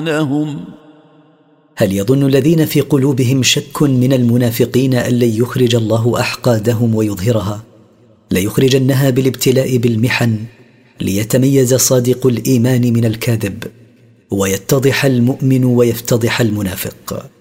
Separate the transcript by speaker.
Speaker 1: هل يظن الذين في قلوبهم شك من المنافقين أن لن يخرج الله أحقادهم ويظهرها؟ ليخرجنها بالابتلاء بالمحن، ليتميز صادق الإيمان من الكاذب، ويتضح المؤمن ويفتضح المنافق.